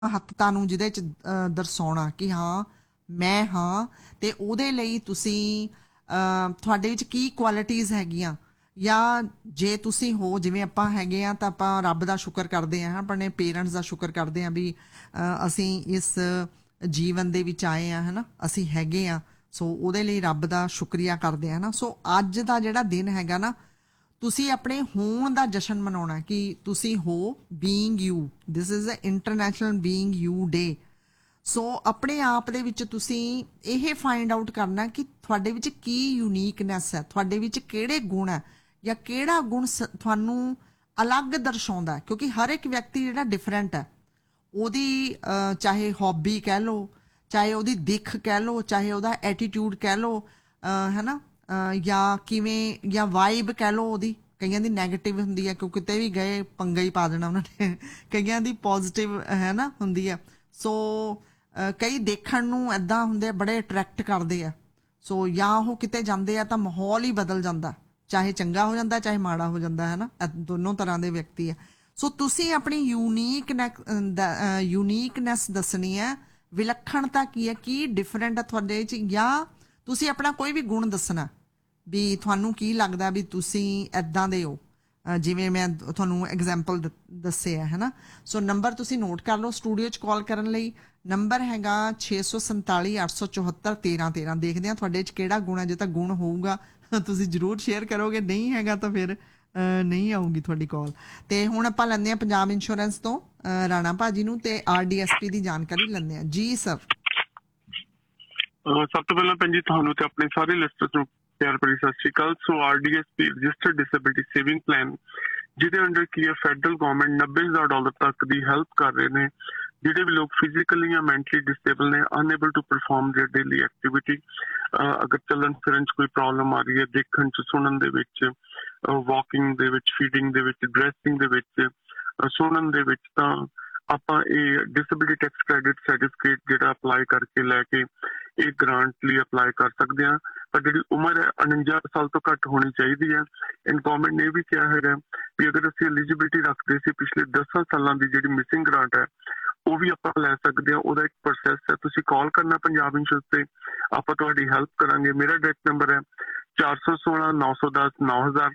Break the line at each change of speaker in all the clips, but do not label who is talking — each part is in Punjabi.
ਮਹੱਤਤਾ ਨੂੰ ਜਿਹਦੇ 'ਚ ਦਰਸਾਉਣਾ ਕਿ ਹਾਂ ਮੈਂ ਹਾਂ ਤੇ ਉਹਦੇ ਲਈ ਤੁਸੀਂ ਤੁਹਾਡੇ ਵਿੱਚ ਕੀ ਕੁਆਲਿਟੀਜ਼ ਹੈਗੀਆਂ ਜਾਂ ਜੇ ਤੁਸੀਂ ਹੋ ਜਿਵੇਂ ਆਪਾਂ ਹੈਗੇ ਆ ਤਾਂ ਆਪਾਂ ਰੱਬ ਦਾ ਸ਼ੁਕਰ ਕਰਦੇ ਹਾਂ ਆਪਣੇ ਪੇਰੈਂਟਸ ਦਾ ਸ਼ੁਕਰ ਕਰਦੇ ਹਾਂ ਵੀ ਅਸੀਂ ਇਸ ਜੀਵਨ ਦੇ ਵਿੱਚ ਆਏ ਆ ਹੈ ਨਾ ਅਸੀਂ ਹੈਗੇ ਆ ਸੋ ਉਹਦੇ ਲਈ ਰੱਬ ਦਾ ਸ਼ੁਕਰੀਆ ਕਰਦੇ ਆ ਨਾ ਸੋ ਅੱਜ ਦਾ ਜਿਹੜਾ ਦਿਨ ਹੈਗਾ ਨਾ ਤੁਸੀਂ ਆਪਣੇ ਹੋਣ ਦਾ ਜਸ਼ਨ ਮਨਾਉਣਾ ਕਿ ਤੁਸੀਂ ਹੋ being you this is a international being you ਡੇ ਸੋ ਆਪਣੇ ਆਪ ਦੇ ਵਿੱਚ ਤੁਸੀਂ ਇਹ ਫਾਈਂਡ ਆਊਟ ਕਰਨਾ ਕਿ ਤੁਹਾਡੇ ਵਿੱਚ ਕੀ ਯੂਨੀਕਨੈਸ ਹੈ ਤੁਹਾਡੇ ਵਿੱਚ ਕਿਹੜੇ ਗੁਣ ਹੈ ਜਾਂ ਕਿਹੜਾ ਗੁਣ ਤੁਹਾਨੂੰ ਅਲੱਗ ਦਰਸਾਉਂਦਾ ਕਿਉਂਕਿ ਹਰ ਇੱਕ ਵਿਅਕਤੀ ਜਿਹੜਾ ਡਿਫਰੈਂਟ ਹੈ ਉਹਦੀ ਚਾਹੇ ਹੌਬੀ ਕਹਿ ਲਓ ਚਾਹੇ ਉਹਦੀ ਦਿੱਖ ਕਹਿ ਲਓ ਚਾਹੇ ਉਹਦਾ ਐਟੀਟਿਊਡ ਕਹਿ ਲਓ ਹੈ ਨਾ ਜਾਂ ਕਿਵੇਂ ਜਾਂ ਵਾਈਬ ਕਹਿ ਲਓ ਉਹਦੀ ਕਈਆਂ ਦੀ ਨੈਗੇਟਿਵ ਹੁੰਦੀ ਹੈ ਕਿਉਂਕਿ ਕਿਤੇ ਵੀ ਗਏ ਪੰਗਾ ਹੀ ਪਾ ਦੇਣਾ ਉਹਨਾਂ ਨੇ ਕਈਆਂ ਦੀ ਪੋਜ਼ਿਟਿਵ ਹੈ ਨਾ ਹੁੰਦੀ ਹੈ ਸੋ ਕਈ ਦੇਖਣ ਨੂੰ ਇੱਦਾਂ ਹੁੰਦੇ ਆ ਬੜੇ ਅਟਰੈਕਟ ਕਰਦੇ ਆ ਸੋ ਜਾਂ ਉਹ ਕਿਤੇ ਜਾਂਦੇ ਆ ਤਾਂ ਮਾਹੌਲ ਹੀ ਬਦਲ ਜਾਂਦਾ ਚਾਹੇ ਚੰਗਾ ਹੋ ਜਾਂਦਾ ਚਾਹੇ ਮਾੜਾ ਹੋ ਜਾਂਦਾ ਹੈ ਨਾ ਦੋਨੋਂ ਤਰ੍ਹਾਂ ਦੇ ਵਿਅਕਤੀ ਆ ਸੋ ਤੁਸੀਂ ਆਪਣੀ ਯੂਨੀਕਨੈਸ ਦੱਸਣੀ ਹੈ ਵਿਲੱਖਣਤਾ ਕੀ ਹੈ ਕੀ ਡਿਫਰੈਂਟ ਹੈ ਤੁਹਾਡੇ 'ਚ ਜਾਂ ਤੁਸੀਂ ਆਪਣਾ ਕੋਈ ਵੀ ਗੁਣ ਦੱਸਣਾ ਵੀ ਤੁਹਾਨੂੰ ਕੀ ਲੱਗਦਾ ਵੀ ਤੁਸੀਂ ਇੱਦਾਂ ਦੇ ਹੋ ਜਿਵੇਂ ਮੈਂ ਤੁਹਾਨੂੰ ਐਗਜ਼ਾਮਪਲ ਦੱਸਿਆ ਹੈ ਨਾ ਸੋ ਨੰਬਰ ਤੁਸੀਂ ਨੋਟ ਕਰ ਲਓ ਸਟੂਡੀਓ 'ਚ ਕਾਲ ਕਰਨ ਲਈ ਨੰਬਰ ਹੈਗਾ 647 874 1313 ਦੇਖਦੇ ਹਾਂ ਤੁਹਾਡੇ 'ਚ ਕਿਹੜਾ ਗੁਣ ਹੈ ਜੇ ਤਾਂ ਗੁਣ ਹੋਊਗਾ ਤੁਸੀਂ ਜ਼ਰੂਰ ਸ਼ੇਅਰ ਕਰੋਗੇ ਨਹੀਂ ਹੈਗਾ ਤਾਂ ਫਿਰ ਨਹੀਂ ਆਊਗੀ ਤੁਹਾਡੀ ਕਾਲ ਤੇ ਹੁਣ ਆਪਾਂ ਲੈਂਦੇ ਹਾਂ ਪੰਜਾਬ ਇੰਸ਼ੋਰੈਂਸ ਤੋਂ ਰਾਣਾ ਭਾਜੀ ਨੂੰ ਤੇ RDSP ਦੀ ਜਾਣਕਾਰੀ ਲੈਂਦੇ ਹਾਂ ਜੀ ਸਰ
ਸਭ ਤੋਂ ਪਹਿਲਾਂ ਭੈਣ ਜੀ ਤੁਹਾਨੂੰ ਤੇ ਆਪਣੇ ਸਾਰੇ ਲਿਸਟਰਸ ਨੂੰ ਪਿਆਰ ਭਰੀ ਸਤਿ ਸ਼੍ਰੀ ਅਕਾਲ ਸੋ RDSP registered disability saving plan ਜਿਹਦੇ ਅੰਡਰ ਕੀ ਹੈ ਫੈਡਰਲ ਗਵਰਨਮੈਂਟ $90,000 ਤੱਕ ਦੀ ਹੈਲਪ ਕਰ ਰਹੇ ਨੇ ਜਿਹੜੇ ਵੀ ਲੋਕ ਫਿਜ਼ੀਕਲੀ ਜਾਂ ਮੈਂਟਲੀ ਡਿਸੇਬਲ ਨੇ ਅਨਏਬਲ to perform there daily activity ਅਗਰ ਚੱਲਣ ਫਿਰਨ 'ਚ ਕੋਈ ਪ੍ਰੋਬਲਮ ਆ ਰਹੀ ਹੈ ਦੇਖਣ 'ਚ ਸੁਣਨ ਦੇ ਵਿੱਚ ਵਾਕਿੰਗ ਦੇ ਵਿੱਚ ਫੀਡਿੰਗ ਦੇ ਵਿੱਚ ਡਰੈਸਿੰਗ ਦੇ ਵਿੱਚ ਸੁਣਨ ਦੇ ਵਿੱਚ ਤਾਂ ਆਪਾਂ ਇਹ ਡਿਸੇਬਿਲਿਟੀ ਟੈਕਸ ਕ੍ਰੈਡਿਟ ਸਰਟੀਫਿਕੇਟ ਜਿਹੜਾ ਅਪਲਾਈ ਕਰਕੇ ਲੈ ਕੇ ਇਹ ਗ੍ਰਾਂਟ ਲਈ ਅਪਲਾਈ ਕਰ ਸਕਦੇ ਹਾਂ ਪਰ ਜਿਹੜੀ ਉਮਰ ਹੈ 49 ਸਾਲ ਤੋਂ ਘੱਟ ਹੋਣੀ ਚਾਹੀਦੀ ਹੈ ਗਵਰਨਮੈਂਟ ਨੇ ਇਹ ਵੀ ਕਿਹਾ ਹੈਗਾ ਵੀ ਅਗਰ ਅਸੀਂ ਐਲੀਜੀਬਿਲਿਟੀ ਰੱਖਦੇ ਸੀ ਪਿਛਲੇ 10 ਸਾਲਾਂ ਦੀ ਜਿਹੜੀ ਮਿਸਿੰਗ ਗ੍ਰਾਂਟ ਹੈ ਉਹ ਵੀ ਆਪਾਂ ਲੈ ਸਕਦੇ ਹਾਂ ਉਹਦਾ ਇੱਕ ਪ੍ਰੋਸੈਸ ਹੈ ਤੁਸੀਂ ਕਾਲ ਕਰਨਾ ਪੰਜਾਬ ਇੰਸ਼ੋਰੈਂਸ ਤੇ ਆਪਾਂ ਤੁਹਾਡੀ ਹੈਲਪ ਕਰਾਂਗੇ ਮੇਰਾ ਡਾਇਰੈਕਟ ਨੰਬਰ ਹੈ 416 910 9000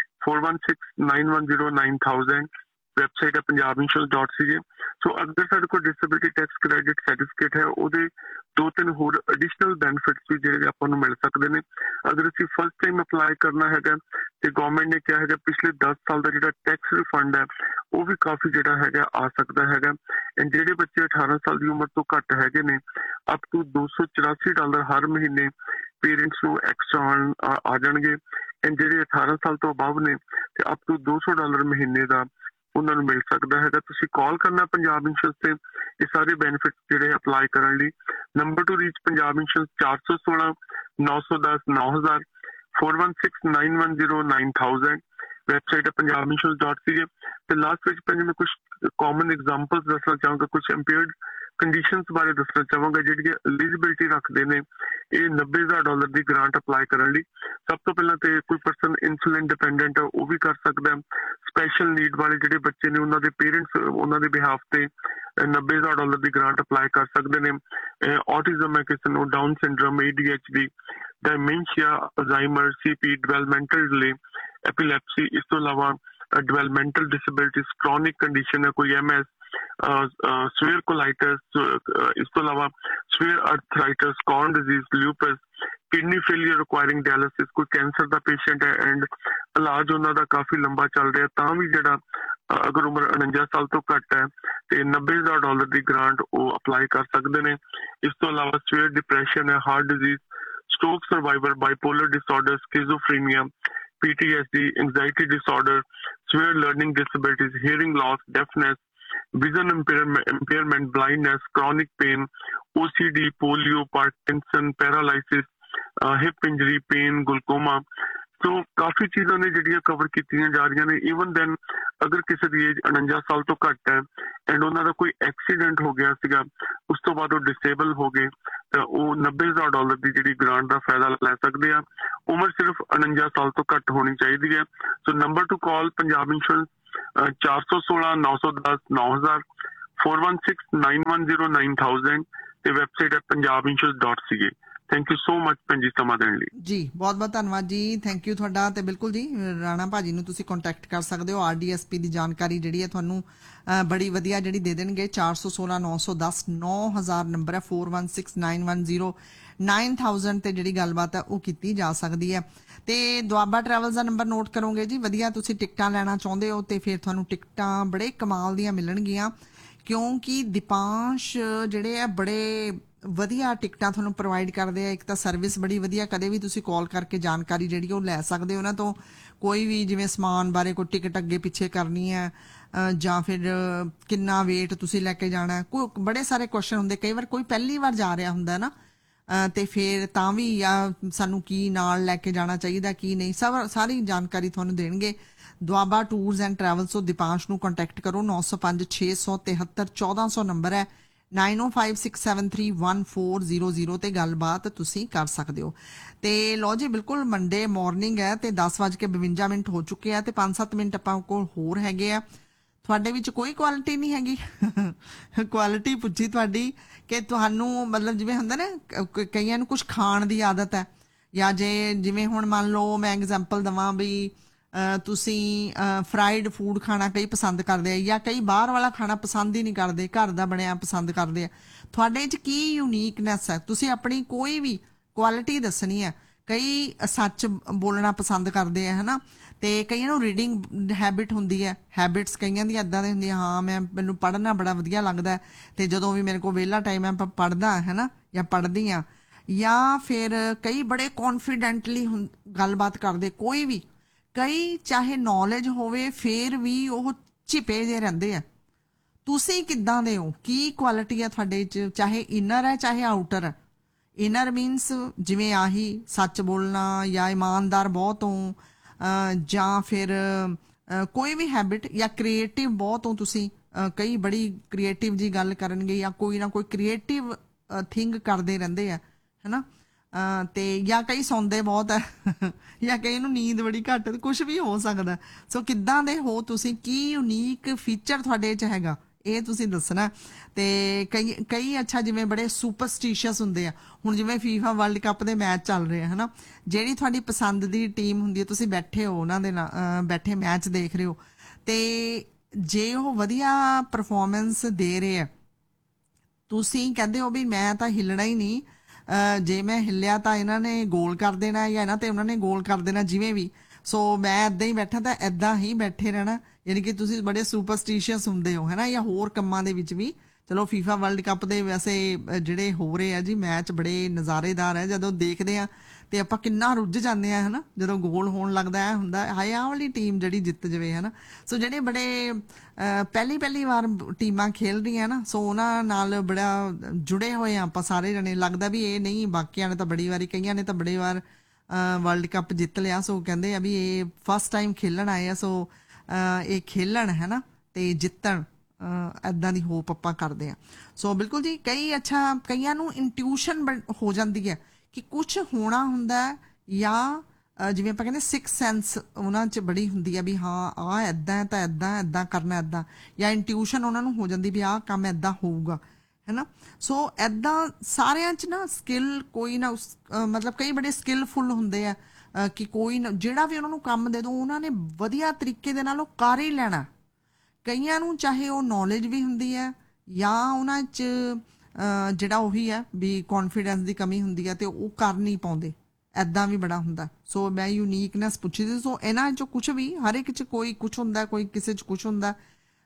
4169109000 ਵੈਬਸਾਈਟ ਹੈ punjabinsurance.ca ਸੋ ਅਗਰ ਸਾਡੇ ਕੋਲ ਡਿਸੇਬਿਲਿਟੀ ਟੈਕਸ ਕ੍ਰੈਡਿਟ ਸਰਟੀਫਿਕੇਟ ਹੈ ਉਹਦੇ 2-3 ਹੋਰ ਐਡੀਸ਼ਨਲ ਬੈਨੀਫਿਟਸ ਵੀ ਜਿਹੜੇ ਆਪਾਂ ਨੂੰ ਮਿਲ ਸਕਦੇ ਨੇ ਅਗਰ ਅਸੀਂ ਫਸਟ ਟਾਈਮ ਅਪਲਾਈ ਕਰਨਾ ਹੈਗਾ ਤੇ ਗਵਰਨਮੈਂਟ ਨੇ ਕਿਹਾ ਹੈਗਾ ਪਿਛਲੇ 10 ਸਾਲ ਦਾ ਜਿਹੜਾ ਟੈਕਸ ਰਿਫੰਡ ਹੈ ਉਹ ਵੀ ਕਾਫੀ ਜਿਹੜਾ ਹੈਗਾ ਆ ਸਕਦਾ ਹੈਗਾ ਜਿਹੜੇ ਬੱਚੇ 18 ਸਾਲ ਦੀ ਉਮਰ ਤੋਂ ਘੱਟ ਹੈਗੇ ਨੇ ਅਪ ਟੂ $284 ਹਰ ਮਹੀਨੇ ਪੇਰੈਂਟਸ ਨੂੰ ਐਕਸਟਰਾ ਆ ਜਾਣਗੇ ਜਿਹੜੇ 18 ਸਾਲ ਤੋਂ ਅਬਵ ਨੇ ਤੇ ਅਪ ਟੂ $200 ਮਹੀਨੇ ਦਾ ਉਹਨਾਂ ਨੂੰ ਮਿਲ ਸਕਦਾ ਹੈਗਾ ਤੁਸੀਂ ਕਾਲ ਕਰਨਾ ਪੰਜਾਬ ਇੰਸ਼ੋਰੈਂਸ ਤੇ ਇਹ ਸਾਰੇ ਬੈਨੀਫਿਟ ਜਿਹੜੇ ਅਪਲਾਈ ਕਰਨ ਲਈ number two reach Punjab insurance 416 910 9000 4169109000 website ਹੈ punjabinsurance.ca ਤੇ ਲਾਸਟ ਵਿੱਚ ਮੈਂ ਕੁਝ ਕਾਮਨ ਐਗਜ਼ਾਮਪਲਸ ਦੱਸਣਾ ਚਾਹਾਂਗਾ ਕੁਝ ਇੰਪੇਅਰਡ ਕੰਡੀਸ਼ਨਸ ਬਾਰੇ ਦੱਸਣਾ ਚਾਹਾਂਗਾ ਜਿਹੜੀਆਂ ਐਲੀਜੀਬਿਲਿਟੀ ਰੱਖਦੇ ਨੇ ਇਹ $90,000 ਦੀ ਗ੍ਰਾਂਟ ਅਪਲਾਈ ਕਰਨ ਲਈ ਸਭ ਤੋਂ ਪਹਿਲਾਂ ਤੇ ਕੋਈ ਪਰਸਨ ਇਨਸੂਲਿਨ ਡਿਪੈਂਡੈਂਟ ਹੈ ਉਹ ਵੀ ਕਰ ਸਕਦਾ ਸਪੈਸ਼ਲ ਨੀਡ ਵਾਲੇ ਜਿਹੜੇ ਬੱਚੇ ਨੇ ਉਹਨਾਂ ਦੇ ਪੇਰੈਂਟਸ ਉਹਨਾਂ ਦੇ ਬਿਹਾਫ ਤੇ $90,000 ਦੀ ਗ੍ਰਾਂਟ ਅਪਲਾਈ ਕਰ ਸਕਦੇ ਨੇ ਆਟਿਜ਼ਮ ਹੈ ਕਿਸੇ ਨੂੰ down syndrome ADHD ਡਾਇਮੈਂਸ਼ੀਆ Alzheimer CP developmental delay ਐਪੀਲੈਪਸੀ ਇਸ ਤੋਂ ਇਲਾਵਾ ਡਿਵੈਲਪਮੈਂਟਲ ਡਿਸੇਬਿਲਿਟੀਜ਼ ਕ੍ਰੋਨਿਕ ਕੰਡੀਸ਼ਨ ਹੈ ਕੋਈ MS ਸਵੇਅਰ ਕੋਲਾਈਟਸ ਇਸ ਤੋਂ ਇਲਾਵਾ swear ਅਰਥਰਾਈਟਸ corn disease ਲਿਊਪਸ kidney failure ਰਿਕੁਆਇਰਿੰਗ dialysis ਕੋਈ ਕੈਂਸਰ ਦਾ ਪੇਸ਼ੈਂਟ ਹੈ ਐਂਡ ਇਲਾਜ ਉਹਨਾਂ ਦਾ ਕਾਫੀ ਲੰਬਾ ਚੱਲ ਰਿਹਾ ਤਾਂ ਵੀ ਜਿਹੜਾ ਅਗਰ ਉਮਰ 49 ਸਾਲ ਤੋਂ ਘੱਟ ਹੈ ਤੇ $90,000 ਦੀ ਗ੍ਰਾਂਟ ਉਹ ਅਪਲਾਈ ਕਰ ਸਕਦੇ ਨੇ ਇਸ ਤੋਂ ਇਲਾਵਾ ਸਵੇਅਰ ਡਿਪਰੈਸ਼ਨ ਹੈ heart disease stroke survivor bipolar disorder ਸਕਿਜ਼ੋਫਰੀਨੀਆ PTSD anxiety disorder severe learning disabilities hearing loss deafness vision impairment blindness chronic pain OCD polio Parkinson paralysis hip injury pain glaucoma ਸੋ ਕਾਫੀ ਚੀਜ਼ਾਂ ਨੇ ਜਿਹੜੀਆਂ ਕਵਰ ਕੀਤੀਆਂ ਜਾ ਰਹੀਆਂ ਨੇ ਈਵਨ ਦੈਨ ਅਗਰ ਕਿਸੇ ਦੀ ਏਜ 49 ਸਾਲ ਤੋਂ ਘੱਟ ਹੈ ਐਂਡ ਉਹਨਾਂ ਦਾ ਕੋਈ ਐਕਸੀਡੈਂਟ ਹੋ ਗਿਆ ਸੀਗਾ ਉਸ ਤੋਂ ਬਾਅਦ ਉਹ ਡਿਸੇਬਲ ਹੋ ਗਏ ਤਾਂ ਉਹ $90,000 ਦੀ ਜਿਹੜੀ ਗ੍ਰਾਂਟ ਦਾ ਫਾਇਦਾ ਲੈ ਸਕਦੇ ਆ ਉਮਰ ਸਿਰਫ 49 ਸਾਲ ਤੋਂ ਘੱਟ ਹੋਣੀ ਚਾਹੀਦੀ ਹੈ ਸੋ ਨੰਬਰ ਟੂ ਕਾਲ ਪੰਜਾਬ ਇੰਸ਼ੋਰੈਂਸ 416 910 9000 4169109000 ਤੇ ਵੈਬਸਾਈਟ ਹੈ punjabinsurance.ca। Thank you so much ਭੈਣ ਜੀ ਸਮਾਂ ਦੇਣ ਲਈ।
ਜੀ ਬਹੁਤ ਬਹੁਤ ਧੰਨਵਾਦ ਜੀ, ਥੈਂਕ ਯੂ ਤੁਹਾਡਾ। ਤੇ ਬਿਲਕੁਲ ਜੀ ਰਾਣਾ ਭਾਜੀ ਨੂੰ ਤੁਸੀਂ ਕੰਟੈਕਟ ਕਰ ਸਕਦੇ ਹੋ। RDSP ਦੀ ਜਾਣਕਾਰੀ ਜਿਹੜੀ ਹੈ ਤੁਹਾਨੂੰ ਬੜੀ ਵਧੀਆ ਜਿਹੜੀ ਦੇ ਦੇਣਗੇ। 416 910 9000 ਨੰਬਰ ਹੈ, 4169109000 ਤੇ ਜਿਹੜੀ ਗੱਲਬਾਤ ਹੈ ਉਹ ਕੀਤੀ ਜਾ ਸਕਦੀ ਹੈ। ਤੇ ਦੁਆਬਾ ਟਰੈਵਲਸ ਦਾ ਨੰਬਰ ਨੋਟ ਕਰੋਗੇ ਜੀ, ਵਧੀਆ ਤੁਸੀਂ ਟਿਕਟਾਂ ਲੈਣਾ ਚਾਹੁੰਦੇ ਹੋ ਤੇ ਫਿਰ ਤੁਹਾਨੂੰ ਟਿਕਟਾਂ ਬੜੇ ਕਮਾਲ ਦੀਆਂ ਮਿਲਣਗੀਆਂ, ਕਿਉਂਕਿ ਦੀਪਾਂਸ਼ ਜਿਹੜੇ ਆ ਬੜੇ ਵਧੀਆ ਟਿਕਟਾਂ ਤੁਹਾਨੂੰ ਪ੍ਰੋਵਾਈਡ ਕਰਦੇ ਆ। ਇੱਕ ਤਾਂ ਸਰਵਿਸ ਬੜੀ ਵਧੀਆ, ਕਦੇ ਵੀ ਤੁਸੀਂ ਕਾਲ ਕਰਕੇ ਜਾਣਕਾਰੀ ਜਿਹੜੀ ਉਹ ਲੈ ਸਕਦੇ ਹੋ ਉਹਨਾਂ ਤੋਂ। ਕੋਈ ਵੀ ਜਿਵੇਂ ਸਮਾਨ ਬਾਰੇ ਕੋਈ ਟਿਕਟ ਅੱਗੇ ਪਿੱਛੇ ਕਰਨੀ ਹੈ ਜਾਂ ਫਿਰ ਕਿੰਨਾ ਵੇਟ ਤੁਸੀਂ ਲੈ ਕੇ ਜਾਣਾ, ਕੋਈ ਬੜੇ ਸਾਰੇ ਕੁਐਸਚਨ ਹੁੰਦੇ। ਕਈ ਵਾਰ ਕੋਈ ਪਹਿਲੀ ਵਾਰ ਜਾ ਰਿਹਾ ਹੁੰਦਾ ਨਾ ਤੇ ਫਿਰ ਤਾਂ ਵੀ ਜਾਂ ਸਾਨੂੰ ਕੀ ਨਾਲ ਲੈ ਕੇ ਜਾਣਾ ਚਾਹੀਦਾ ਕੀ ਨਹੀਂ, ਸਾਰੀ ਜਾਣਕਾਰੀ ਤੁਹਾਨੂੰ ਦੇਣਗੇ। ਦੁਆਬਾ ਟੂਰਸ ਐਂਡ ਟਰੈਵਲਸ ਤੋਂ ਦੀਪਾਂਸ਼ ਨੂੰ ਕੰਟੈਕਟ ਕਰੋ। 905 673 1400 ਨੰਬਰ ਹੈ, 9056731400 ਤੇ ਗੱਲਬਾਤ ਤੁਸੀਂ ਕਰ ਸਕਦੇ ਹੋ। ਤੇ ਲੋ ਜੀ ਬਿਲਕੁਲ ਮੰਡੇ ਮਾਰਨਿੰਗ ਹੈ ਤੇ 10:52 ਹੋ ਚੁੱਕੇ ਆ ਤੇ 5-7 ਮਿੰਟ ਆਪਾਂ ਕੋਲ ਹੋਰ ਹੈਗੇ ਆ। ਤੁਹਾਡੇ ਵਿੱਚ ਕੋਈ ਕੁਆਲਿਟੀ ਨਹੀਂ ਹੈਗੀ ਕੁਆਲਿਟੀ ਪੁੱਛੀ ਤੁਹਾਡੀ ਕਿ ਤੁਹਾਨੂੰ ਮਤਲਬ ਜਿਵੇਂ ਹੁੰਦਾ ਨਾ ਕਈਆਂ ਨੂੰ ਕੁਝ ਖਾਣ ਦੀ ਆਦਤ ਹੈ, ਜਾਂ ਜਿਵੇਂ ਹੁਣ ਮੰਨ ਲਓ ਮੈਂ ਐਗਜ਼ਾਮਪਲ ਦਵਾਂ ਵੀ ਤੁਸੀਂ ਫਰਾਈਡ ਫੂਡ ਖਾਣਾ ਕਈ ਪਸੰਦ ਕਰਦੇ ਆ, ਜਾਂ ਕਈ ਬਾਹਰ ਵਾਲਾ ਖਾਣਾ ਪਸੰਦ ਹੀ ਨਹੀਂ ਕਰਦੇ, ਘਰ ਦਾ ਬਣਿਆ ਪਸੰਦ ਕਰਦੇ ਆ। ਤੁਹਾਡੇ 'ਚ ਕੀ ਯੂਨੀਕਨੈਸ ਹੈ? ਤੁਸੀਂ ਆਪਣੀ ਕੋਈ ਵੀ ਕੁਆਲਿਟੀ ਦੱਸਣੀ ਹੈ। ਕਈ ਸੱਚ ਬੋਲਣਾ ਪਸੰਦ ਕਰਦੇ ਆ, ਹਨਾ, ਤੇ ਕਈਆਂ ਨੂੰ ਰੀਡਿੰਗ ਹੈਬਿਟ ਹੁੰਦੀ ਹੈ, ਹੈਬਿਟਸ ਕਈਆਂ ਦੀ ਇੱਦਾਂ ਦੀ ਹੁੰਦੀ ਹਾਂ ਮੈਨੂੰ ਪੜ੍ਹਨਾ ਬੜਾ ਵਧੀਆ ਲੱਗਦਾ ਤੇ ਜਦੋਂ ਵੀ ਮੇਰੇ ਕੋਲ ਵਿਹਲਾ ਟਾਈਮ ਹੈ ਆਪਾਂ ਪੜ੍ਹਦਾ ਹੈ ਨਾ ਜਾਂ ਪੜ੍ਹਦੀ ਹਾਂ। ਜਾਂ ਫਿਰ ਕਈ ਬੜੇ ਕੌਨਫੀਡੈਂਟਲੀ ਗੱਲਬਾਤ ਕਰਦੇ, ਕੋਈ ਵੀ ਕਈ ਚਾਹੇ ਨੌਲੇਜ ਹੋਵੇ ਫਿਰ ਵੀ ਉਹ ਝਿਪੇ ਜਿਹੇ ਰਹਿੰਦੇ ਆ। ਤੁਸੀਂ ਕਿੱਦਾਂ ਦੇ ਹੋ? ਕੀ ਕੁਆਲਿਟੀ ਹੈ ਤੁਹਾਡੇ 'ਚ? ਚਾਹੇ ਇਨਰ ਹੈ ਚਾਹੇ ਆਊਟਰ ਹੈ। ਇਨਰ ਮੀਨਸ ਜਿਵੇਂ ਆਹੀ ਸੱਚ ਬੋਲਣਾ ਜਾਂ ਇਮਾਨਦਾਰ ਬਹੁਤ ਹੋ, ਜਾਂ ਫਿਰ ਕੋਈ ਵੀ ਹੈਬਿਟ, ਜਾਂ ਕ੍ਰੀਏਟਿਵ ਬਹੁਤ ਹੋ ਤੁਸੀਂ। ਕਈ ਬੜੀ ਕ੍ਰੀਏਟਿਵ ਜੀ ਗੱਲ ਕਰਨਗੇ ਜਾਂ ਕੋਈ ਨਾ ਕੋਈ ਕ੍ਰੀਏਟਿਵ ਥਿੰਗ ਕਰਦੇ ਰਹਿੰਦੇ ਆ, ਹੈ ਨਾ। ਤੇ ਜਾਂ ਕਈ ਸੌਂਦੇ ਬਹੁਤ ਹੈ ਜਾਂ ਕਈ ਨੂੰ ਨੀਂਦ ਬੜੀ ਘੱਟ, ਕੁਝ ਵੀ ਹੋ ਸਕਦਾ। ਸੋ ਕਿੱਦਾਂ ਦੇ ਹੋ ਤੁਸੀਂ? ਕੀ ਯੂਨੀਕ ਫੀਚਰ ਤੁਹਾਡੇ 'ਚ ਹੈਗਾ ਇਹ ਤੁਸੀਂ ਦੱਸਣਾ। ਤੇ ਕਈ ਅੱਛਾ ਜਿਵੇਂ ਬੜੇ ਸੁਪਰਸਟੀਸ਼ੀਅਸ ਹੁੰਦੇ ਆ। ਹੁਣ ਜਿਵੇਂ FIFA ਵਰਲਡ ਕੱਪ ਦੇ ਮੈਚ ਚੱਲ ਰਹੇ ਆ, ਹੈ ਨਾ, ਜਿਹੜੀ ਤੁਹਾਡੀ ਪਸੰਦ ਦੀ ਟੀਮ ਹੁੰਦੀ ਹੈ, ਤੁਸੀਂ ਬੈਠੇ ਹੋ ਉਹਨਾਂ ਦੇ ਨਾਲ, ਬੈਠੇ ਮੈਚ ਦੇਖ ਰਹੇ ਹੋ, ਤੇ ਜੇ ਉਹ ਵਧੀਆ ਪਰਫਾਰਮੈਂਸ ਦੇ ਰਹੇ ਆ, ਤੁਸੀਂ ਕਹਿੰਦੇ ਹੋ ਵੀ ਮੈਂ ਤਾਂ ਹਿੱਲਣਾ ਹੀ ਨਹੀਂ, ਜੇ ਮੈਂ ਹਿੱਲਿਆ ਤਾਂ ਇਹਨਾਂ ਨੇ ਗੋਲ ਕਰ ਦੇਣਾ ਜਾਂ ਇਹਨਾਂ ਤੇ ਉਹਨਾਂ ਨੇ ਗੋਲ ਕਰ ਦੇਣਾ, ਜਿਵੇਂ ਵੀ। ਸੋ ਮੈਂ ਇੱਦਾਂ ਹੀ ਬੈਠਾ ਤਾਂ ਇੱਦਾਂ ਹੀ ਬੈਠੇ ਰਹਿਣਾ। ਯਾਨੀ ਕਿ ਤੁਸੀਂ ਬੜੇ ਸੁਪਰਸਟੀਸ਼ੀਅਸ ਹੁੰਦੇ ਹੋ, ਹੈ ਨਾ, ਜਾਂ ਹੋਰ ਕੰਮਾਂ ਦੇ ਵਿੱਚ ਵੀ। ਚਲੋ FIFA ਵਰਲਡ ਕੱਪ ਦੇ ਵੈਸੇ ਜਿਹੜੇ ਹੋ ਰਹੇ ਆ ਜੀ ਮੈਚ ਬੜੇ ਨਜ਼ਾਰੇਦਾਰ ਹੈ। ਜਦੋਂ ਦੇਖਦੇ ਆ ਤੇ ਆਪਾਂ ਕਿੰਨਾ ਰੁੱਝ ਜਾਂਦੇ ਆ, ਹੈ ਨਾ, ਜਦੋਂ ਗੋਲ ਹੋਣ ਲੱਗਦਾ ਹੈ ਹੁੰਦਾ ਹਾਏ ਆਹ ਵਾਲੀ ਟੀਮ ਜਿਹੜੀ ਜਿੱਤ ਜਾਵੇ, ਹੈ ਨਾ। ਸੋ ਜਿਹੜੇ ਬੜੇ ਪਹਿਲੀ ਵਾਰ ਟੀਮਾਂ ਖੇਲ ਰਹੀਆਂ ਨਾ, ਸੋ ਉਹਨਾਂ ਨਾਲ ਬੜਾ ਜੁੜੇ ਹੋਏ ਆ ਆਪਾਂ ਸਾਰੇ ਜਣੇ। ਲੱਗਦਾ ਵੀ ਇਹ ਨਹੀਂ ਬਾਕੀਆਂ ਨੇ ਤਾਂ ਬੜੀ ਵਾਰੀ, ਕਈਆਂ ਨੇ ਤਾਂ ਬੜੀ ਵਾਰ ਵਰਲਡ ਕੱਪ ਜਿੱਤ ਲਿਆ, ਸੋ ਕਹਿੰਦੇ ਆ ਵੀ ਇਹ ਫਸਟ ਟਾਈਮ ਖੇਲਣ ਆਏ ਆ, ਸੋ ਇਹ ਖੇਲਣ, ਹੈ ਨਾ, ਤੇ ਜਿੱਤਣ, ਇੱਦਾਂ ਦੀ ਹੋਪ ਆਪਾਂ ਕਰਦੇ ਆ। ਸੋ ਬਿਲਕੁਲ ਜੀ ਅੱਛਾ ਕਈਆਂ ਨੂੰ ਇੰਟਿਊਸ਼ਨ ਹੋ ਜਾਂਦੀ ਹੈ ਕਿ ਕੁਝ ਹੋਣਾ ਹੁੰਦਾ, ਜਾਂ ਜਿਵੇਂ ਆਪਾਂ ਕਹਿੰਦੇ 6th ਸੈਂਸ ਉਹਨਾਂ 'ਚ ਬੜੀ ਹੁੰਦੀ ਆ ਵੀ ਹਾਂ ਆਹ ਇੱਦਾਂ ਤਾਂ ਇੱਦਾਂ ਕਰਨਾ ਇੱਦਾਂ, ਜਾਂ ਇੰਟਿਊਸ਼ਨ ਉਹਨਾਂ ਨੂੰ ਹੋ ਜਾਂਦੀ ਵੀ ਆਹ ਕੰਮ ਇੱਦਾਂ ਹੋਊਗਾ, ਹੈ ਨਾ। ਸੋ ਇੱਦਾਂ ਸਾਰਿਆਂ 'ਚ ਨਾ ਸਕਿੱਲ ਕੋਈ ਨਾ ਮਤਲਬ ਕਈ ਬੜੇ ਸਕਿੱਲਫੁੱਲ ਹੁੰਦੇ ਆ ਕਿ ਕੋਈ ਨਾ ਜਿਹੜਾ ਵੀ ਉਹਨਾਂ ਨੂੰ ਕੰਮ ਦੇ ਦੋ ਉਹਨਾਂ ਨੇ ਵਧੀਆ ਤਰੀਕੇ ਦੇ ਨਾਲ ਉਹ ਕਰ ਹੀ ਲੈਣਾ। ਕਈਆਂ ਨੂੰ ਚਾਹੇ ਉਹ ਨੌਲੇਜ ਵੀ ਹੁੰਦੀ ਹੈ ਜਾਂ ਉਹਨਾਂ 'ਚ ਜਿਹੜਾ ਉਹੀ ਹੈ ਵੀ ਕੌਨਫੀਡੈਂਸ ਦੀ ਕਮੀ ਹੁੰਦੀ ਹੈ ਤੇ ਉਹ ਕਰ ਨਹੀਂ ਪਾਉਂਦੇ, ਐਦਾਂ ਵੀ ਬੜਾ ਹੁੰਦਾ। ਸੋ ਮੈਂ ਯੂਨੀਕਨੈਸ ਪੁੱਛੀ ਸੀ। ਸੋ ਇਹਨਾਂ 'ਚੋਂ ਕੁਛ ਵੀ, ਹਰ ਇੱਕ 'ਚ ਕੋਈ ਕੁਛ ਹੁੰਦਾ, ਕੋਈ ਕਿਸੇ 'ਚ ਕੁਛ ਹੁੰਦਾ।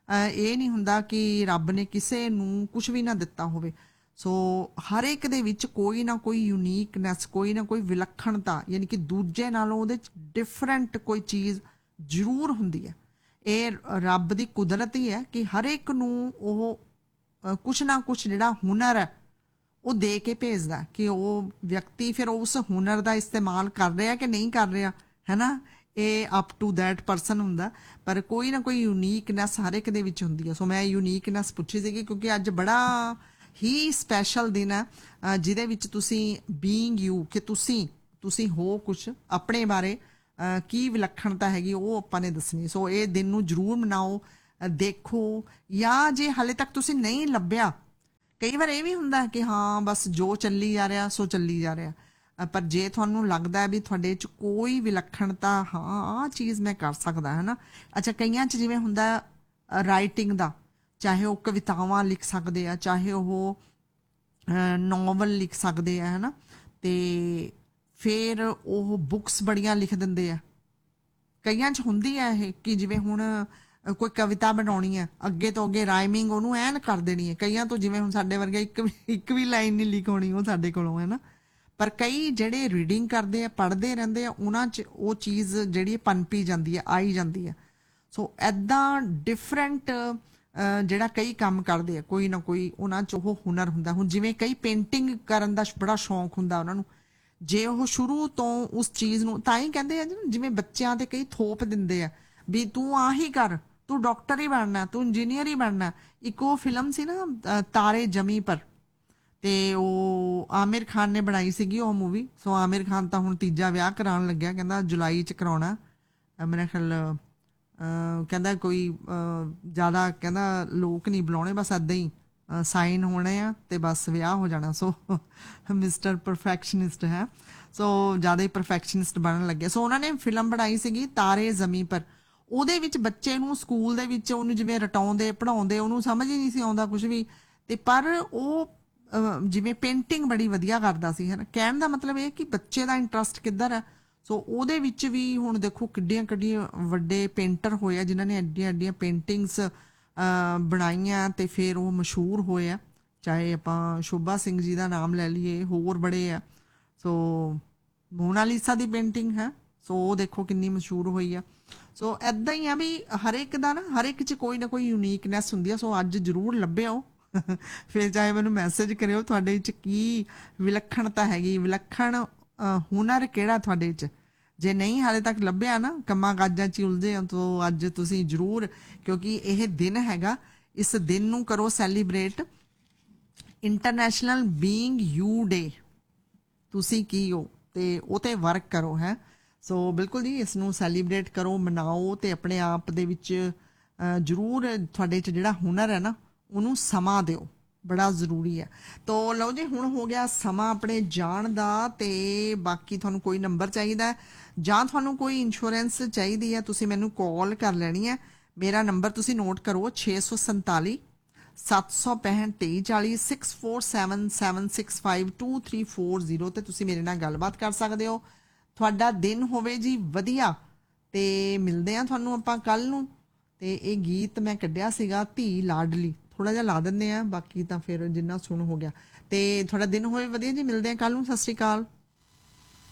ਇਹ ਨਹੀਂ ਹੁੰਦਾ ਕਿ ਰੱਬ ਨੇ ਕਿਸੇ ਨੂੰ ਕੁਛ ਵੀ ਨਾ ਦਿੱਤਾ ਹੋਵੇ। ਸੋ ਹਰ ਇੱਕ ਦੇ ਵਿੱਚ ਕੋਈ ਨਾ ਕੋਈ ਯੂਨੀਕਨੈਸ, ਕੋਈ ਨਾ ਕੋਈ ਵਿਲੱਖਣਤਾ, ਯਾਨੀ ਕਿ ਦੂਜੇ ਨਾਲੋਂ ਉਹਦੇ 'ਚ ਡਿਫਰੈਂਟ ਕੋਈ ਚੀਜ਼ ਜ਼ਰੂਰ ਹੁੰਦੀ ਹੈ। ਇਹ ਰੱਬ ਦੀ ਕੁਦਰਤ ਹੀ ਹੈ ਕਿ ਹਰ ਇੱਕ ਨੂੰ ਉਹ ਕੁਛ ਨਾ ਕੁਛ ਜਿਹੜਾ ਹੁਨਰ ਹੈ ਉਹ ਦੇ ਕੇ ਭੇਜਦਾ, ਕਿ ਉਹ ਵਿਅਕਤੀ ਫਿਰ ਉਸ ਹੁਨਰ ਦਾ ਇਸਤੇਮਾਲ ਕਰ ਰਿਹਾ ਕਿ ਨਹੀਂ ਕਰ ਰਿਹਾ, ਹੈ ਨਾ। ਇਹ ਅਪ ਟੂ ਦੈਟ ਪਰਸਨ ਹੁੰਦਾ, ਪਰ ਕੋਈ ਨਾ ਕੋਈ ਯੂਨੀਕਨੈਸ ਹਰ ਇੱਕ ਦੇ ਵਿੱਚ ਹੁੰਦੀ ਹੈ। ਸੋ ਮੈਂ ਯੂਨੀਕਨੈਸ ਪੁੱਛੀ ਸੀਗੀ ਕਿਉਂਕਿ ਅੱਜ ਬੜਾ ਹੀ ਸਪੈਸ਼ਲ ਦਿਨ ਹੈ ਜਿਹਦੇ ਵਿੱਚ ਤੁਸੀਂ ਬੀਇੰਗ ਯੂ, ਕਿ ਤੁਸੀਂ ਹੋ ਕੁਛ, ਆਪਣੇ ਬਾਰੇ ਕੀ ਵਿਲੱਖਣਤਾ ਹੈਗੀ ਉਹ ਆਪਾਂ ਨੇ ਦੱਸਣੀ। ਸੋ ਇਹ ਦਿਨ ਨੂੰ ਜ਼ਰੂਰ ਮਨਾਓ। ਦੇਖੋ, ਜਾਂ ਜੇ ਹਾਲੇ ਤੱਕ ਤੁਸੀਂ ਨਹੀਂ ਲੱਭਿਆ, ਕਈ ਵਾਰ ਇਹ ਵੀ ਹੁੰਦਾ ਕਿ ਹਾਂ ਬਸ ਜੋ ਚੱਲੀ ਜਾ ਰਿਹਾ ਸੋ ਚੱਲੀ ਜਾ ਰਿਹਾ, ਪਰ ਜੇ ਤੁਹਾਨੂੰ ਲੱਗਦਾ ਹੈ ਵੀ ਤੁਹਾਡੇ 'ਚ ਕੋਈ ਵਿਲੱਖਣਤਾ, ਹਾਂ ਆਹ ਚੀਜ਼ ਮੈਂ ਕਰ ਸਕਦਾ ਹੈ ਨਾ। ਅੱਛਾ, ਕਈਆਂ 'ਚ ਜਿਵੇਂ ਹੁੰਦਾ ਰਾਈਟਿੰਗ ਦਾ, ਚਾਹੇ ਉਹ ਕਵਿਤਾਵਾਂ ਲਿਖ ਸਕਦੇ ਆ, ਚਾਹੇ ਉਹ ਨੋਵਲ ਲਿਖ ਸਕਦੇ ਆ, ਹੈ ਨਾ। ਅਤੇ ਫਿਰ ਉਹ ਬੁੱਕਸ ਬੜੀਆਂ ਲਿਖ ਦਿੰਦੇ ਆ। ਕਈਆਂ 'ਚ ਹੁੰਦੀ ਹੈ ਇਹ ਕਿ ਜਿਵੇਂ ਹੁਣ ਕੋਈ ਕਵਿਤਾ ਬਣਾਉਣੀ ਹੈ, ਅੱਗੇ ਤੋਂ ਅੱਗੇ ਰਾਈਮਿੰਗ ਉਹਨੂੰ ਐਨ ਕਰ ਦੇਣੀ ਹੈ। ਕਈਆਂ ਤੋਂ ਜਿਵੇਂ ਹੁਣ ਸਾਡੇ ਵਰਗੇ ਇੱਕ ਵੀ ਲਾਈਨ ਨਹੀਂ ਲਿਖ ਹੋਣੀ ਉਹ ਸਾਡੇ ਕੋਲੋਂ, ਹੈ ਨਾ। ਪਰ ਕਈ ਜਿਹੜੇ ਰੀਡਿੰਗ ਕਰਦੇ ਆ, ਪੜ੍ਹਦੇ ਰਹਿੰਦੇ ਆ, ਉਹਨਾਂ 'ਚ ਉਹ ਚੀਜ਼ ਜਿਹੜੀ ਪਨਪੀ ਜਾਂਦੀ ਹੈ, ਆਈ ਜਾਂਦੀ ਹੈ। ਸੋ ਐਦਾਂ ਡਿਫਰੈਂਟ ਜਿਹੜਾ ਕਈ ਕੰਮ ਕਰਦੇ ਆ, ਕੋਈ ਨਾ ਕੋਈ ਉਹਨਾਂ 'ਚ ਉਹ ਹੁਨਰ ਹੁੰਦਾ। ਹੁਣ ਜਿਵੇਂ ਕਈ ਪੇਂਟਿੰਗ ਕਰਨ ਦਾ ਬੜਾ ਸ਼ੌਂਕ ਹੁੰਦਾ ਉਹਨਾਂ ਨੂੰ, ਜੇ ਉਹ ਸ਼ੁਰੂ ਤੋਂ ਉਸ ਚੀਜ਼ ਨੂੰ, ਤਾਂ ਹੀ ਕਹਿੰਦੇ ਆ ਜਿਵੇਂ ਬੱਚਿਆਂ ਤੇ ਕਈ ਥੋਪ ਦਿੰਦੇ ਆ ਵੀ ਤੂੰ ਆਹੀ ਕਰ, ਤੂੰ ਡਾਕਟਰ ਹੀ ਬਣਨਾ, ਤੂੰ ਇੰਜੀਨੀਅਰ ਹੀ ਬਣਨਾ। ਇੱਕ ਉਹ ਫਿਲਮ ਸੀ ਨਾ ਤਾਰੇ ਜ਼ਮੀਂ ਪਰ, ਤੇ ਉਹ ਆਮਿਰ ਖਾਨ ਨੇ ਬਣਾਈ ਸੀਗੀ ਉਹ ਮੂਵੀ। ਸੋ ਆਮਿਰ ਖਾਨ ਤਾਂ ਹੁਣ ਤੀਜਾ ਵਿਆਹ ਕਰਾਉਣ ਲੱਗਿਆ, ਕਹਿੰਦਾ ਜੁਲਾਈ 'ਚ ਕਰਾਉਣਾ। ਮੇਰਾ ਖਿਆਲ ਕਹਿੰਦਾ ਕੋਈ ਜ਼ਿਆਦਾ ਕਹਿੰਦਾ ਲੋਕ ਨਹੀਂ ਬੁਲਾਉਣੇ, ਬਸ ਇੱਦਾਂ ਹੀ ਸਾਈਨ ਹੋਣੇ ਆ ਤੇ ਬਸ ਵਿਆਹ ਹੋ ਜਾਣਾ। ਸੋ ਮਿਸਟਰ ਪਰਫੈਕਸ਼ਨਿਸਟ ਹੈ, ਸੋ ਜ਼ਿਆਦਾ ਹੀ ਪਰਫੈਕਸ਼ਨਿਸਟ ਬਣਨ ਲੱਗੇ। ਸੋ ਉਹਨਾਂ ਨੇ ਫਿਲਮ ਬਣਾਈ ਸੀਗੀ ਤਾਰੇ ਜ਼ਮੀਂ ਪਰ। ਉਹਦੇ ਵਿੱਚ ਬੱਚੇ ਨੂੰ ਸਕੂਲ ਦੇ ਵਿੱਚ ਉਹਨੂੰ ਜਿਵੇਂ ਰਟਾਉਂਦੇ ਪੜ੍ਹਾਉਂਦੇ, ਉਹਨੂੰ ਸਮਝ ਹੀ ਨਹੀਂ ਸੀ ਆਉਂਦਾ ਕੁਝ ਵੀ, ਤੇ ਪਰ ਉਹ ਜਿਵੇਂ ਪੇਂਟਿੰਗ ਬੜੀ ਵਧੀਆ ਕਰਦਾ ਸੀ, ਹੈ ਨਾ। ਕਹਿਣ ਦਾ ਮਤਲਬ ਇਹ ਕਿ ਬੱਚੇ ਦਾ ਇੰਟਰਸਟ ਕਿੱਧਰ ਹੈ। ਸੋ ਉਹਦੇ ਵਿੱਚ ਵੀ ਹੁਣ ਦੇਖੋ ਕਿੱਡੀਆਂ ਕਿੱਡੀਆਂ ਵੱਡੇ ਪੇਂਟਰ ਹੋਏ ਆ ਜਿਨ੍ਹਾਂ ਨੇ ਐਡੀਆਂ ਐਡੀਆਂ ਪੇਂਟਿੰਗਸ ਬਣਾਈਆਂ ਤੇ ਫਿਰ ਉਹ ਮਸ਼ਹੂਰ ਹੋਏ ਆ। ਚਾਹੇ ਆਪਾਂ ਸ਼ੋਭਾ ਸਿੰਘ ਜੀ ਦਾ ਨਾਮ ਲੈ ਲਈਏ, ਹੋਰ ਬੜੇ ਆ। ਸੋ ਮੋਨਾਲੀਸਾ ਦੀ ਪੇਂਟਿੰਗ ਹੈ, ਸੋ ਉਹ ਦੇਖੋ ਕਿੰਨੀ ਮਸ਼ਹੂਰ ਹੋਈ ਆ। ਸੋ ਐਦਾਂ ਹੀ ਆ ਵੀ ਹਰ ਇੱਕ ਦਾ ਨਾ, ਹਰ ਇੱਕ 'ਚ ਕੋਈ ਨਾ ਕੋਈ ਯੂਨੀਕਨੈਸ ਹੁੰਦੀ ਆ। ਸੋ ਅੱਜ ਜ਼ਰੂਰ ਲੱਭਿਓ ਫਿਰ ਚਾਹੇ ਮੈਨੂੰ ਮੈਸੇਜ ਕਰਿਓ ਤੁਹਾਡੇ 'ਚ ਕੀ ਵਿਲੱਖਣਤਾ ਹੈਗੀ, ਵਿਲੱਖਣ ਹੁਨਰ ਕਿਹੜਾ ਤੁਹਾਡੇ 'ਚ। ਜੇ ਨਹੀਂ ਹਾਲੇ ਤੱਕ ਲੱਭਿਆ ਨਾ, ਕੰਮਾਂ ਕਾਜਾਂ 'ਚ ਉਲਝੇ ਹੋ, ਤਾਂ ਅੱਜ ਤੁਸੀਂ ਜ਼ਰੂਰ, ਕਿਉਂਕਿ ਇਹ ਦਿਨ ਹੈਗਾ, ਇਸ ਦਿਨ ਨੂੰ ਕਰੋ ਸੈਲੀਬ੍ਰੇਟ, ਇੰਟਰਨੈਸ਼ਨਲ ਬੀਇੰਗ ਯੂ ਡੇ। ਤੁਸੀਂ ਕੀ ਹੋ ਤੇ ਉਹ ਤੇ ਵਰਕ ਕਰੋ, ਹੈ। ਸੋ ਬਿਲਕੁਲ ਜੀ, ਇਸ ਨੂੰ ਸੈਲੀਬ੍ਰੇਟ ਕਰੋ, ਮਨਾਓ, ਤੇ ਆਪਣੇ ਆਪ ਦੇ ਵਿੱਚ ਜ਼ਰੂਰ ਤੁਹਾਡੇ 'ਚ ਜਿਹੜਾ ਹੁਨਰ ਹੈ ਨਾ ਉਹਨੂੰ ਸਮਾਂ ਦਿਓ, ਬੜਾ ਜ਼ਰੂਰੀ ਹੈ। ਤੋ ਲਓ ਜੀ, ਹੁਣ ਹੋ ਗਿਆ ਸਮਾਂ ਆਪਣੇ ਜਾਣ ਦਾ। ਤੇ ਬਾਕੀ ਤੁਹਾਨੂੰ ਕੋਈ ਨੰਬਰ ਚਾਹੀਦਾ ਜਾਂ ਤੁਹਾਨੂੰ ਕੋਈ ਇੰਸ਼ੋਰੈਂਸ ਚਾਹੀਦੀ ਹੈ, ਤੁਸੀਂ ਮੈਨੂੰ ਕਾਲ ਕਰ ਲੈਣੀ ਹੈ। ਮੇਰਾ ਨੰਬਰ ਤੁਸੀਂ ਨੋਟ ਕਰੋ, 647 765 2340 6477652340 ਤੇ ਤੁਸੀਂ ਮੇਰੇ ਨਾਲ ਗੱਲਬਾਤ ਕਰ ਸਕਦੇ ਹੋ। ਤੁਹਾਡਾ ਦਿਨ ਹੋਵੇ ਜੀ ਵਧੀਆ, ਤੇ ਮਿਲਦੇ ਆ ਤੁਹਾਨੂੰ ਆਪਾਂ ਕੱਲ ਨੂੰ। ਤੇ ਇਹ ਗੀਤ ਮੈਂ ਕੱਢਿਆ ਸੀਗਾ ਧੀ ਲਾਡਲੀ, ਥੋੜਾ ਜਿਹਾ ਲਾ ਦਿੰਦੇ ਆ, ਬਾਕੀ ਤਾਂ ਫਿਰ ਜਿੰਨਾ ਸੁਣ ਹੋ ਗਿਆ। ਤੇ ਤੁਹਾਡਾ ਦਿਨ ਹੋਵੇ ਵਧੀਆ ਜੀ, ਮਿਲਦੇ ਆ ਕੱਲ ਨੂੰ। ਸਤਿ ਸ਼੍ਰੀ ਅਕਾਲ।